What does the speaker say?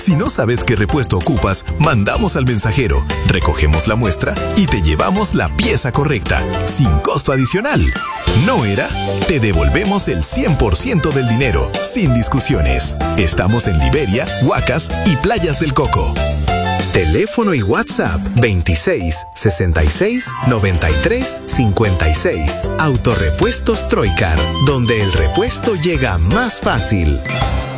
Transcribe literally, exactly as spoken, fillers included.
Si no sabes qué repuesto ocupas, mandamos al mensajero, recogemos la muestra y te llevamos la pieza correcta, sin costo adicional. ¿No era? Te devolvemos el cien por ciento del dinero, sin discusiones. Estamos en Liberia, Huacas y Playas del Coco. Teléfono y WhatsApp veintiséis, sesenta y seis, noventa y tres, cincuenta y seis. Autorepuestos Troicar, donde el repuesto llega más fácil.